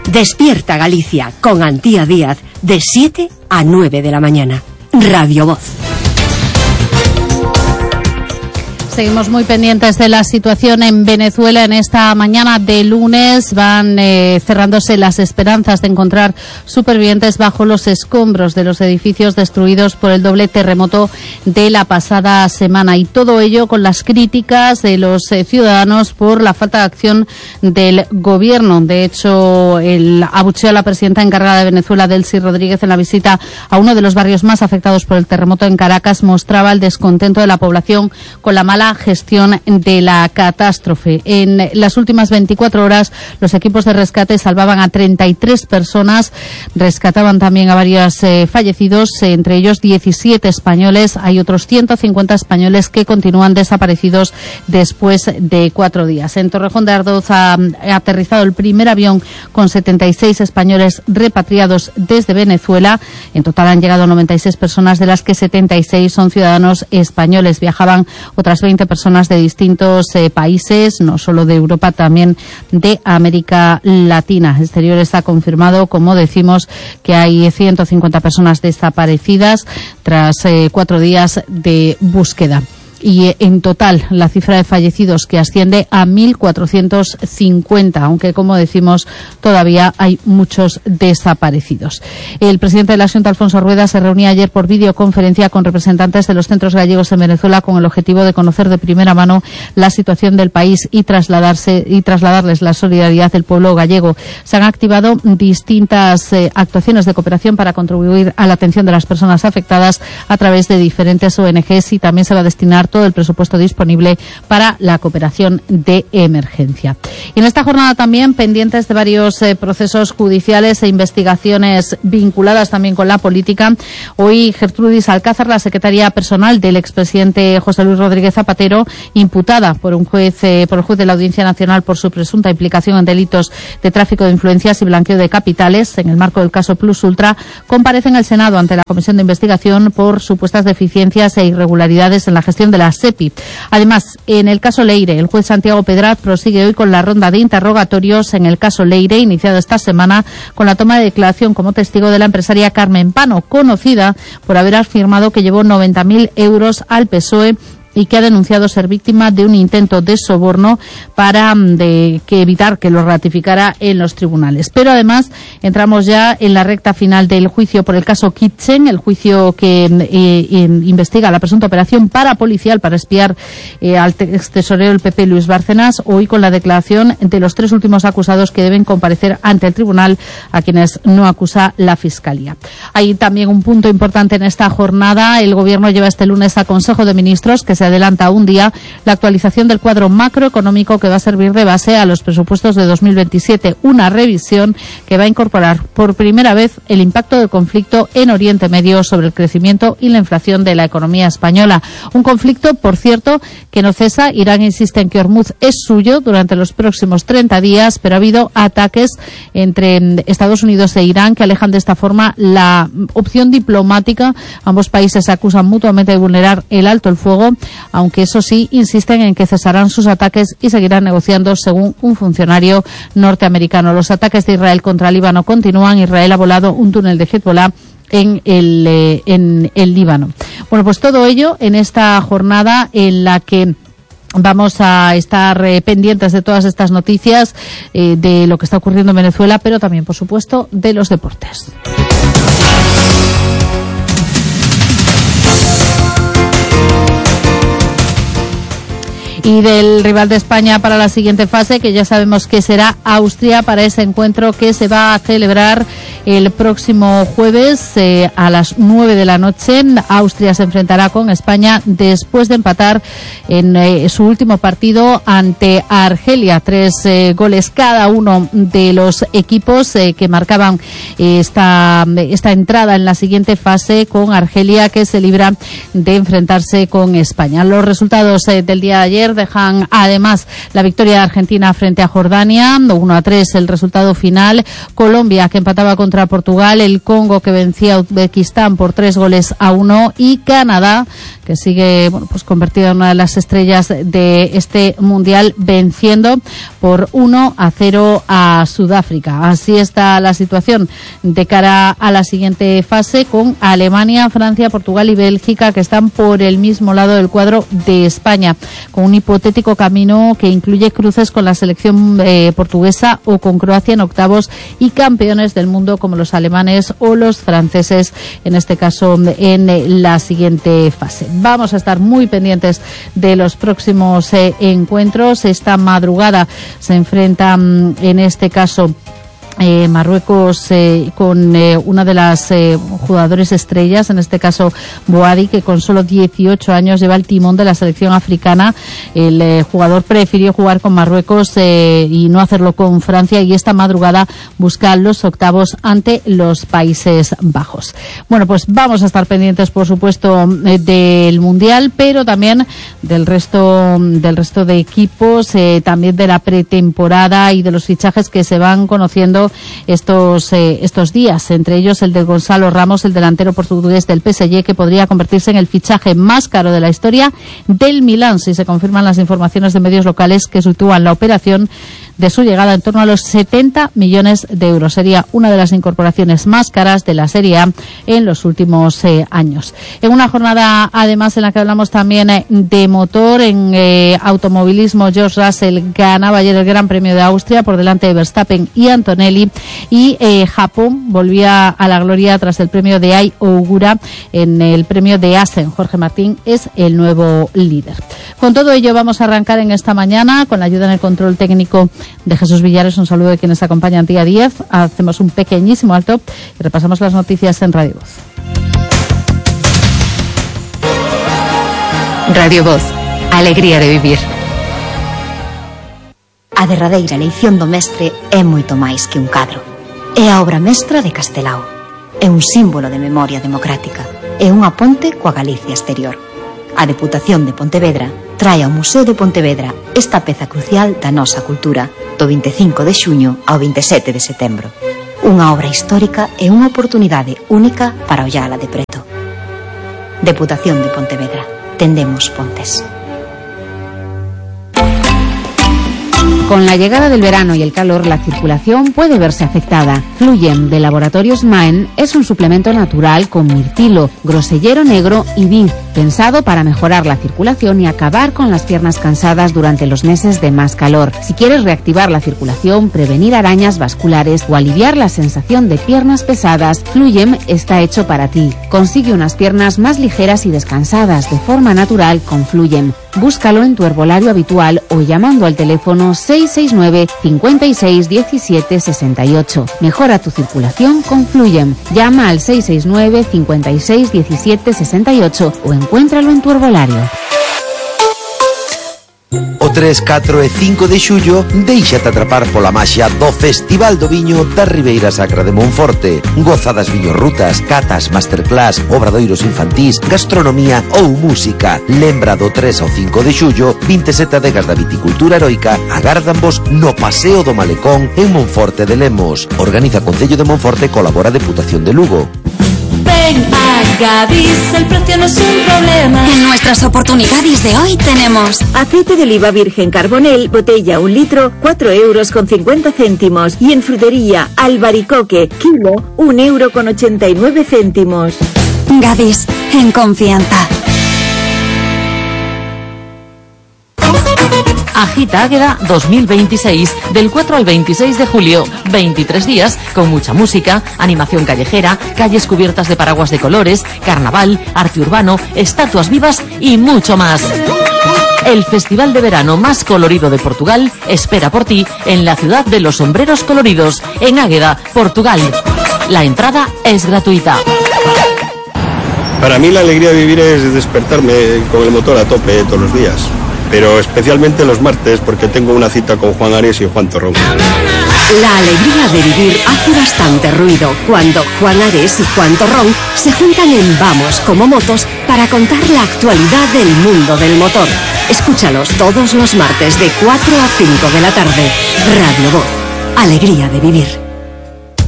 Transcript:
Despierta Galicia con Antía Díaz de 7 a 9 de la mañana. Radio Voz. Seguimos muy pendientes de la situación en Venezuela. En esta mañana de lunes van cerrándose las esperanzas de encontrar supervivientes bajo los escombros de los edificios destruidos por el doble terremoto de la pasada semana. Y todo ello con las críticas de los ciudadanos por la falta de acción del gobierno. De hecho, el abucheo a la presidenta encargada de Venezuela, Delcy Rodríguez, en la visita a uno de los barrios más afectados por el terremoto en Caracas, mostraba el descontento de la población con la mala gestión de la catástrofe. En las últimas 24 horas, los equipos de rescate salvaban a 33 personas, rescataban también a varios fallecidos, entre ellos 17 españoles. Hay otros 150 españoles que continúan desaparecidos después de 4 días. En Torrejón de Ardoz ha aterrizado el primer avión con 76 españoles repatriados desde Venezuela. En total han llegado 96 personas, de las que 76 son ciudadanos españoles. Viajaban otras 20 personas de distintos países, no solo de Europa, también de América Latina. Exteriores ha confirmado, como decimos, que hay 150 personas desaparecidas tras 4 días de búsqueda. Y en total la cifra de fallecidos, que asciende a 1.450, aunque, como decimos, todavía hay muchos desaparecidos. El presidente de la Xunta, Alfonso Rueda, se reunía ayer por videoconferencia con representantes de los centros gallegos en Venezuela con el objetivo de conocer de primera mano la situación del país y trasladarles la solidaridad del pueblo gallego. Se han activado distintas actuaciones de cooperación para contribuir a la atención de las personas afectadas a través de diferentes ONGs, y también se va a destinar todo el presupuesto disponible para la cooperación de emergencia. Y en esta jornada también pendientes de varios procesos judiciales e investigaciones vinculadas también con la política. Hoy Gertrudis Alcázar, la secretaria personal del expresidente José Luis Rodríguez Zapatero, imputada por el juez de la Audiencia Nacional por su presunta implicación en delitos de tráfico de influencias y blanqueo de capitales en el marco del caso Plus Ultra, comparece en el Senado ante la Comisión de Investigación por supuestas deficiencias e irregularidades en la gestión de la SEPI. Además, en el caso Leire, el juez Santiago Pedraz prosigue hoy con la ronda de interrogatorios en el caso Leire, iniciado esta semana con la toma de declaración como testigo de la empresaria Carmen Pano, conocida por haber afirmado que llevó 90.000 euros al PSOE y que ha denunciado ser víctima de un intento de soborno para evitar que lo ratificara en los tribunales. Pero además entramos ya en la recta final del juicio por el caso Kitchen, el juicio que investiga la presunta operación parapolicial para espiar al extesorero del PP Luis Bárcenas, hoy con la declaración de los 3 últimos acusados que deben comparecer ante el tribunal, a quienes no acusa la Fiscalía. Hay también un punto importante en esta jornada. El Gobierno lleva este lunes a Consejo de Ministros, que se adelanta un día, la actualización del cuadro macroeconómico que va a servir de base a los presupuestos de 2027, una revisión que va a incorporar por primera vez el impacto del conflicto en Oriente Medio sobre el crecimiento y la inflación de la economía española. Un conflicto, por cierto, que no cesa. Irán insiste en que Hormuz es suyo durante los próximos 30 días, pero ha habido ataques entre Estados Unidos e Irán que alejan de esta forma la opción diplomática. Ambos países se acusan mutuamente de vulnerar el alto el fuego, aunque eso sí, insisten en que cesarán sus ataques y seguirán negociando, según un funcionario norteamericano. Los ataques de Israel contra Líbano continúan. Israel ha volado un túnel de Hezbollah en el Líbano. Bueno, pues todo ello en esta jornada en la que vamos a estar pendientes de todas estas noticias, de lo que está ocurriendo en Venezuela, pero también, por supuesto, de los deportes. Y del rival de España para la siguiente fase, que ya sabemos que será Austria, para ese encuentro que se va a celebrar el próximo jueves a las 9 de la noche. Austria se enfrentará con España después de empatar en su último partido ante Argelia. 3 goles cada uno de los equipos que marcaban esta entrada en la siguiente fase, con Argelia, que se libra de enfrentarse con España. Los resultados del día de ayer: ayer dejan además la victoria de Argentina frente a Jordania, 1-3 el resultado final, Colombia que empataba contra Portugal, el Congo que vencía a Uzbekistán por 3-1 y Canadá que sigue convertida en una de las estrellas de este mundial, venciendo por 1-0 a Sudáfrica. Así está la situación de cara a la siguiente fase, con Alemania, Francia, Portugal y Bélgica que están por el mismo lado del cuadro de España, con un hipotético camino que incluye cruces con la selección portuguesa o con Croacia en octavos y campeones del mundo como los alemanes o los franceses, en este caso en la siguiente fase. Vamos a estar muy pendientes de los próximos encuentros. Esta madrugada se enfrentan en este caso Marruecos con una de las jugadores estrellas, en este caso Boadi, que con solo 18 años lleva el timón de la selección africana. El jugador prefirió jugar con Marruecos y no hacerlo con Francia, y esta madrugada busca los octavos ante los Países Bajos. Bueno, pues vamos a estar pendientes, por supuesto, del Mundial, pero también del resto de equipos, también de la pretemporada y de los fichajes que se van conociendo estos días, entre ellos el de Gonzalo Ramos, el delantero portugués del PSG, que podría convertirse en el fichaje más caro de la historia del Milán, si se confirman las informaciones de medios locales que sitúan la operación de su llegada en torno a los 70 millones de euros. Sería una de las incorporaciones más caras de la Serie A en los últimos años. En una jornada, además, en la que hablamos también de motor, en automovilismo, George Russell ganaba ayer el Gran Premio de Austria por delante de Verstappen y Antonelli, y Japón volvía a la gloria tras el premio de Ai Ogura en el premio de Assen. Jorge Martín es el nuevo líder. Con todo ello vamos a arrancar en esta mañana con la ayuda en el control técnico de Jesús Villares. Un saludo de quienes acompañan día 10. Hacemos un pequeñísimo alto y repasamos las noticias en Radio Voz. Radio Voz, alegría de vivir. A derradeira eleición do mestre é moito máis que un cadro. É a obra mestra de Castelao. É un símbolo de memoria democrática. É unha ponte coa Galicia exterior. A Deputación de Pontevedra trae ao Museo de Pontevedra esta peza crucial da nosa cultura do 25 de xuño ao 27 de setembro. Unha obra histórica e unha oportunidade única para ollala de preto. Deputación de Pontevedra. Tendemos pontes. Con la llegada del verano y el calor, la circulación puede verse afectada. Fluyen de Laboratorios Maen es un suplemento natural con mirtilo, grosellero negro y vid, pensado para mejorar la circulación y acabar con las piernas cansadas durante los meses de más calor. Si quieres reactivar la circulación, prevenir arañas vasculares o aliviar la sensación de piernas pesadas, Fluyem está hecho para ti. Consigue unas piernas más ligeras y descansadas de forma natural con Fluyem. Búscalo en tu herbolario habitual o llamando al teléfono 669 56 17 68. Mejora tu circulación con Fluyem. Llama al 669 56 17 68 o encuéntralo en tu herbolario. O 3, 4 e 5 de xullo déixate atrapar pola maxia do Festival do Viño da Ribeira Sacra de Monforte. Goza das viñorrutas, catas, masterclass, obradoiros infantís, gastronomía ou música. Lembra do 3 ao 5 de xullo, 27 adegas da viticultura heroica agárdanvos no Paseo do Malecón en Monforte de Lemos. Organiza Concello de Monforte, colabora Deputación de Lugo. Ven a Gadis, el precio no es un problema. En nuestras oportunidades de hoy tenemos aceite de oliva virgen Carbonell, botella 1 litro, 4,50 €. Y en frutería, albaricoque, kilo, 1,89 €. Gadis, en confianza. Agita Águeda 2026, del 4 al 26 de julio, 23 días con mucha música, animación callejera, calles cubiertas de paraguas de colores, carnaval, arte urbano, estatuas vivas y mucho más. El festival de verano más colorido de Portugal espera por ti en la ciudad de los sombreros coloridos, en Águeda, Portugal. La entrada es gratuita. Para mí la alegría de vivir es despertarme con el motor a tope todos los días. Pero especialmente los martes, porque tengo una cita con Juan Ares y Juan Torrón. La alegría de vivir hace bastante ruido cuando Juan Ares y Juan Torrón se juntan en Vamos como Motos para contar la actualidad del mundo del motor. Escúchalos todos los martes de 4 a 5 de la tarde. Radio Voz. Alegría de vivir.